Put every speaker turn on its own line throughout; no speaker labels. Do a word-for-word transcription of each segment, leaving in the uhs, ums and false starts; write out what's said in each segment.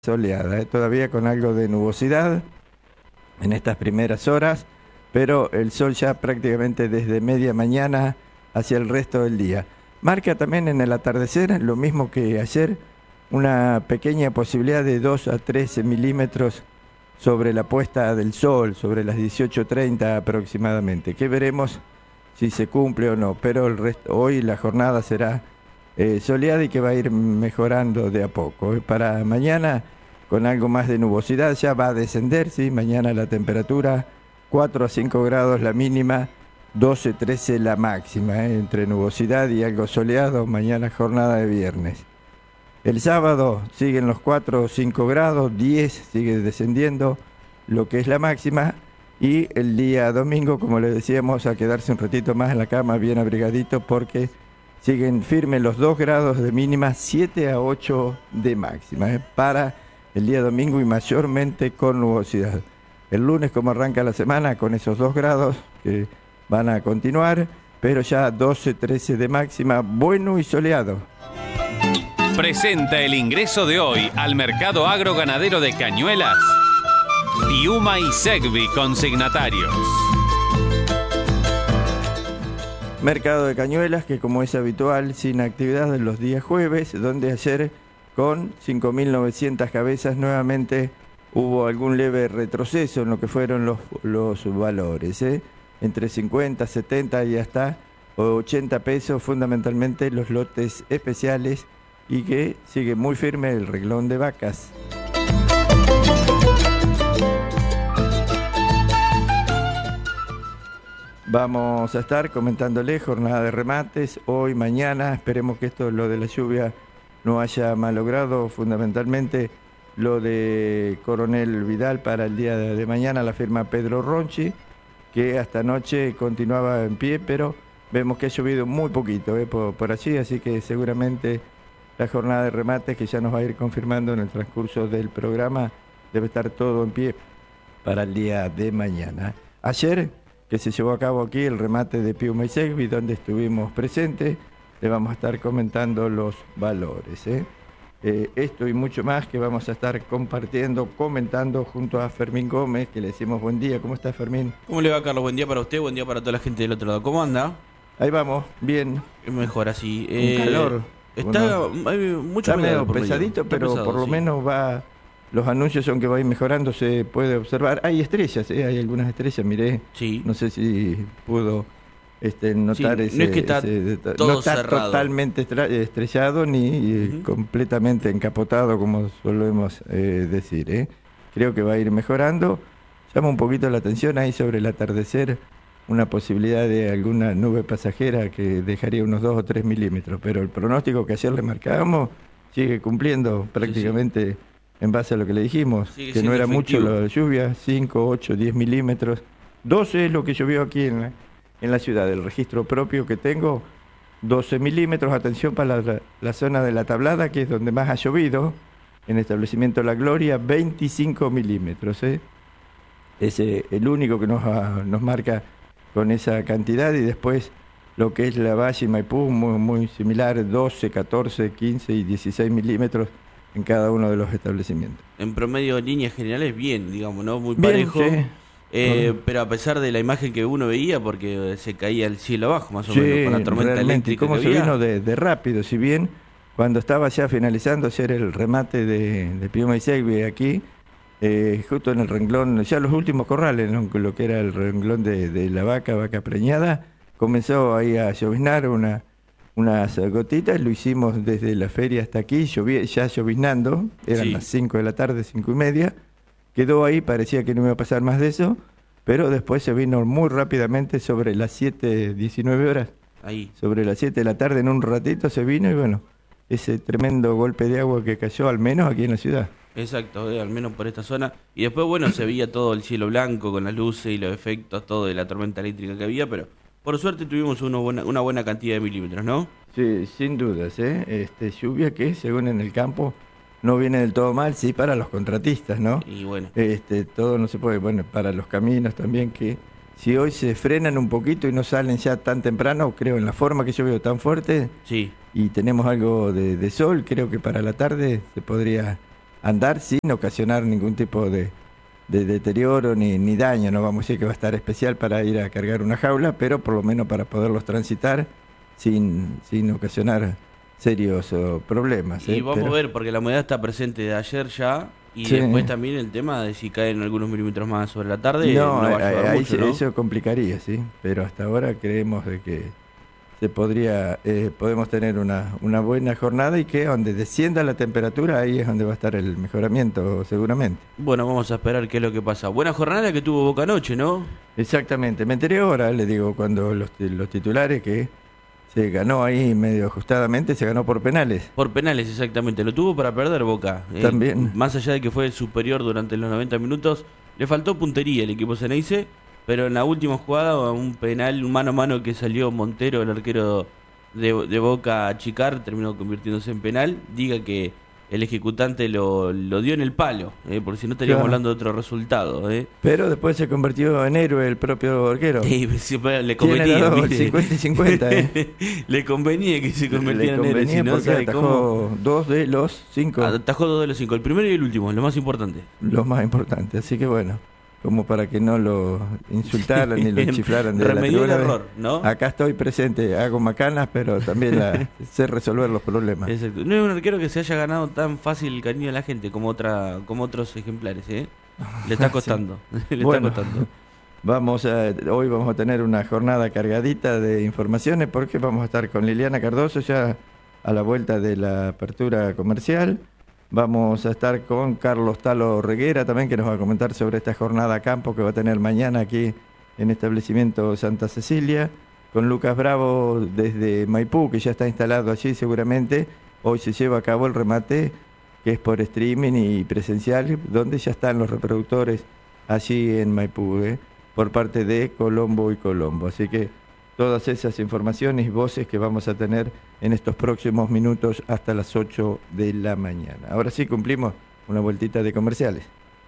Soleada, ¿eh? Todavía con algo de nubosidad en estas primeras horas, pero el sol ya prácticamente desde media mañana hacia el resto del día. Marca también en el atardecer, lo mismo que ayer, una pequeña posibilidad de dos a tres milímetros sobre la puesta del sol, sobre las dieciocho treinta aproximadamente, que veremos si se cumple o no, pero el resto, hoy la jornada será Eh, soleada y que va a ir mejorando de a poco. Eh. Para mañana, con algo más de nubosidad, ya va a descender, ¿sí? Mañana la temperatura, cuatro a cinco grados la mínima, doce trece la máxima, ¿eh? Entre nubosidad y algo soleado, mañana jornada de viernes. El sábado siguen los cuatro o cinco grados, diez sigue descendiendo lo que es la máxima, y el día domingo, como les decíamos, a quedarse un ratito más en la cama bien abrigadito porque siguen firmes los dos grados de mínima, siete a ocho de máxima, ¿eh? Para el día domingo y mayormente con nubosidad. El lunes, como arranca la semana, con esos dos grados que van a continuar, pero ya doce trece de máxima, bueno y soleado.
Presenta el ingreso de hoy al mercado agroganadero de Cañuelas, Piuma y Segvi consignatarios.
Mercado de Cañuelas, que como es habitual, sin actividad en los días jueves, donde ayer con cinco mil novecientas cabezas nuevamente hubo algún leve retroceso en lo que fueron los, los valores, ¿eh? Entre cincuenta, setenta y hasta ochenta pesos, fundamentalmente los lotes especiales, y que sigue muy firme el reglón de vacas. Vamos a estar comentándole jornada de remates, hoy, mañana, esperemos que esto, lo de la lluvia, no haya malogrado fundamentalmente lo de Coronel Vidal para el día de mañana, la firma Pedro Ronchi, que hasta anoche continuaba en pie, pero vemos que ha llovido muy poquito eh, por, por allí, así que seguramente la jornada de remates, que ya nos va a ir confirmando en el transcurso del programa, debe estar todo en pie para el día de mañana. Ayer, que se llevó a cabo aquí el remate de Piuma y Segvi, donde estuvimos presentes, le vamos a estar comentando los valores. ¿eh? Eh, esto y mucho más que vamos a estar compartiendo, comentando junto a Fermín Gómez, que le decimos buen día. ¿Cómo está, Fermín?
¿Cómo le va, Carlos? Buen día para usted, buen día para toda la gente del otro lado. ¿Cómo anda?
Ahí vamos, bien.
Es mejor así.
Un
eh,
calor.
Está,
Bueno,
hay mucho
está medio
por
pesadito,
medio.
pero
Está pesado,
por lo
sí.
menos va... Los anuncios son que va a ir mejorando, se puede observar. Hay estrellas, ¿eh? Hay algunas estrellas, miré.
Sí.
No sé si pudo este, notar
Sí,
ese...
no es que está
ese,
todo
no está
cerrado.
totalmente estra- estrellado ni uh-huh. completamente encapotado, como solemos eh, decir. ¿eh? Creo que va a ir mejorando. Llama un poquito la atención ahí sobre el atardecer, una posibilidad de alguna nube pasajera que dejaría unos dos o tres milímetros. Pero el pronóstico que ayer le marcábamos sigue cumpliendo prácticamente... Sí, sí. En base a lo que le dijimos, Sigue que no era efectivo. Mucho la lluvia, cinco, ocho, diez milímetros. doce es lo que llovió aquí en la, en la ciudad. El registro propio que tengo, doce milímetros. Atención para la, la zona de la Tablada, que es donde más ha llovido. En el establecimiento La Gloria, veinticinco milímetros. ¿eh? Es eh, el único que nos, ha, nos marca con esa cantidad. Y después lo que es la Valle y Maipú, muy, muy similar, doce, catorce, quince y dieciséis milímetros. En cada uno de los establecimientos.
En promedio, en líneas generales, bien, digamos, ¿no? Muy
bien,
parejo.
Sí.
Eh, pero a pesar de la imagen que uno veía, porque se caía el cielo abajo, más o
sí,
menos, con la tormenta
realmente.
eléctrica.
¿Cómo
que
se
había?
vino de, de rápido? Si bien, cuando estaba ya finalizando hacer el remate de, de Piuma y Segvi aquí, eh, justo en el renglón, ya los últimos corrales, ¿no? Lo que era el renglón de, de la vaca, vaca preñada, comenzó ahí a lloviznar una... unas gotitas, lo hicimos desde la feria hasta aquí, llovía, ya lloviznando, eran sí. las cinco de la tarde, cinco y media, quedó ahí, parecía que no iba a pasar más de eso, pero después se vino muy rápidamente sobre las siete, diecinueve horas,
ahí.
Sobre las siete de la tarde en un ratito se vino y bueno, ese tremendo golpe de agua que cayó, al menos aquí en la ciudad.
Exacto, eh, al menos por esta zona, y después bueno, se veía todo el cielo blanco con las luces y los efectos, todo de la tormenta eléctrica que había, pero... Por suerte tuvimos uno buena, una buena cantidad de milímetros, ¿no?
Sí, sin dudas, ¿eh? Este, lluvia que, según en el campo, no viene del todo mal, sí, para los contratistas, ¿no?
Y bueno.
Este, todo no se puede, bueno, para los caminos también, que si hoy se frenan un poquito y no salen ya tan temprano, creo, en la forma que yo veo tan fuerte,
sí.
Y tenemos algo de, de sol, creo que para la tarde se podría andar sin ocasionar ningún tipo de, de deterioro ni, ni daño. No vamos a decir que va a estar especial para ir a cargar una jaula, pero por lo menos para poderlos transitar sin, sin ocasionar serios oh, problemas.
Y
¿eh?
vamos
Pero,
a ver, porque la humedad está presente de ayer ya, y
sí.
después también el tema de si caen algunos milímetros más sobre la tarde,
no,
no va a ayudar
ahí
mucho,
se-
¿no?
eso complicaría, sí. Pero hasta ahora creemos de que se podría, eh, podemos tener una, una buena jornada y que donde descienda la temperatura, ahí es donde va a estar el mejoramiento seguramente.
Bueno, vamos a esperar qué es lo que pasa. Buena jornada que tuvo Boca anoche, ¿no?
Exactamente, me enteré ahora, le digo, cuando los, los titulares que se ganó ahí medio ajustadamente, se ganó por penales.
Por penales, exactamente. Lo tuvo para perder Boca. Eh,
También.
Más allá de que fue superior durante los noventa minutos, le faltó puntería el equipo Ceneice, pero en la última jugada, un penal, un mano a mano que salió Montero, el arquero de, de Boca, a achicar, terminó convirtiéndose en penal. Diga que el ejecutante lo, lo dio en el palo, eh, porque si no estaríamos
Claro.
hablando de otro resultado. Eh.
Pero después se convirtió en héroe el propio arquero.
Y siempre le
Tiene
convenía,
las dos,
¿viste?
cincuenta y cincuenta, ¿eh?
Le convenía que se
Le
convirtiera en héroe,
convenía
si no
porque
sabe cómo.
atajó dos de los cinco,
Atajó dos de los cinco, el primero y el último, lo más importante.
los más importantes. Así que bueno, como para que no lo insultaran ni lo chiflaran de la
Remedió el
tribuna,
error, ¿no?
acá estoy presente, hago macanas, pero también la, sé resolver los problemas.
Exacto. No es un arquero que se haya ganado tan fácil el cariño de la gente como otra como otros ejemplares, ¿eh? Le está costando, le
Bueno.
está costando.
Vamos a, hoy vamos a tener una jornada cargadita de informaciones porque vamos a estar con Liliana Cardoso ya a la vuelta de la apertura comercial. Vamos a estar con Carlos Talo Reguera también, que nos va a comentar sobre esta jornada a campo que va a tener mañana aquí en establecimiento Santa Cecilia. Con Lucas Bravo desde Maipú, que ya está instalado allí seguramente. Hoy se lleva a cabo el remate, que es por streaming y presencial, donde ya están los reproductores allí en Maipú, ¿eh? por parte de Colombo y Colombo. Así que todas esas informaciones y voces que vamos a tener en estos próximos minutos hasta las ocho de la mañana. Ahora sí cumplimos una vueltita de comerciales.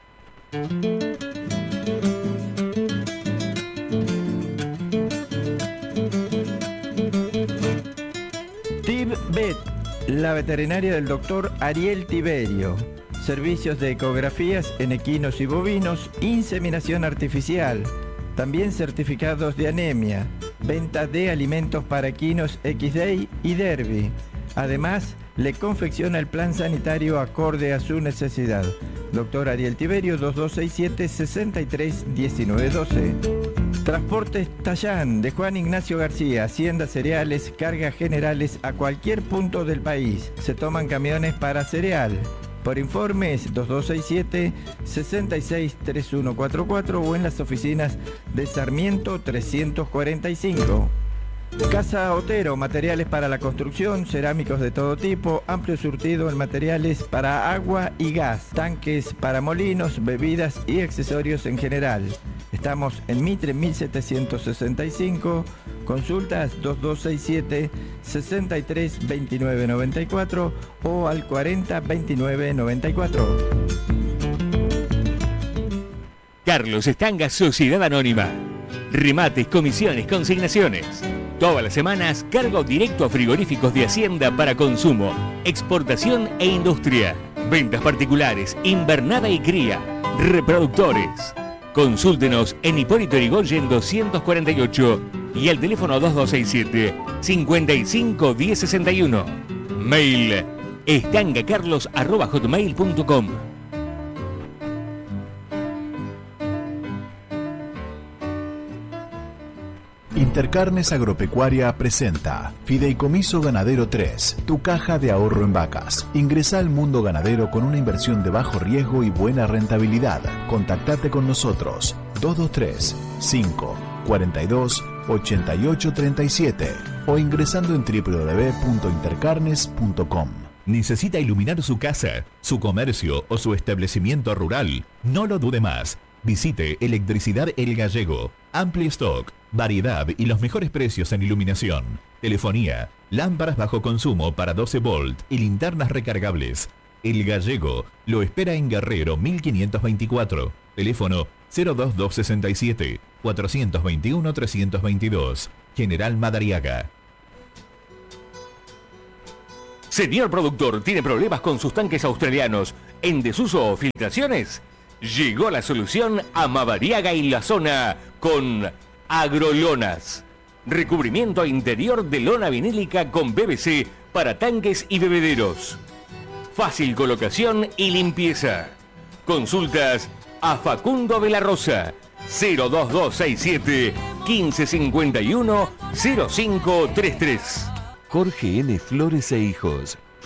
TibVet, la veterinaria del doctor Ariel Tiberio. Servicios de ecografías en equinos y bovinos, inseminación artificial, también certificados de anemia, venta de alimentos para equinos X Day y Derby. Además, le confecciona el plan sanitario acorde a su necesidad. Doctor Ariel Tiberio, dos dos seis siete, seis tres uno nueve uno dos. Transportes Tallán, de Juan Ignacio García, Hacienda Cereales, cargas generales a cualquier punto del país. Se toman camiones para cereal. Por informes dos dos seis siete, seis seis tres uno cuatro cuatro o en las oficinas de Sarmiento trescientos cuarenta y cinco. Casa Otero, materiales para la construcción, cerámicos de todo tipo, amplio surtido en materiales para agua y gas, tanques para molinos, bebidas y accesorios en general. Estamos en Mitre mil setecientos sesenta y cinco, consultas dos dos seis siete, seis tres dos nueve nueve cuatro o al cuarenta veintinueve noventa y cuatro.
Carlos Estanga, Sociedad Anónima. Remates, comisiones, consignaciones. Todas las semanas, cargo directo a frigoríficos de Hacienda para consumo, exportación e industria. Ventas particulares, invernada y cría. Reproductores. Consúltenos en Hipólito Yrigoyen doscientos cuarenta y ocho y al teléfono dos dos seis siete, cinco cinco uno cero seis uno. Mail estangacarlos arroba hotmail punto com.
Intercarnes Agropecuaria presenta Fideicomiso Ganadero tres, tu caja de ahorro en vacas. Ingresa al mundo ganadero con una inversión de bajo riesgo y buena rentabilidad. Contactate con nosotros dos dos tres, cinco, cuatro dos, ocho ocho tres siete o ingresando en doble u doble u doble u punto intercarnes punto com.
¿Necesita iluminar su casa, su comercio o su establecimiento rural? No lo dude más. Visite Electricidad El Gallego. Amplio stock, variedad y los mejores precios en iluminación. Telefonía, lámparas bajo consumo para doce volt y linternas recargables. El Gallego lo espera en Guerrero mil quinientos veinticuatro. Teléfono cero dos dos seis siete, cuatro dos uno, tres dos dos. General Madariaga.
Señor productor, ¿tiene problemas con sus tanques australianos En desuso o filtraciones, llegó la solución a Madariaga y la zona con Agrolonas. Recubrimiento interior de lona vinílica con P V C para tanques y bebederos. Fácil colocación y limpieza. Consultas a Facundo de la Rosa, cero dos dos seis siete, quince cincuenta y uno, cero cinco treinta y tres.
Jorge N. Flores e Hijos,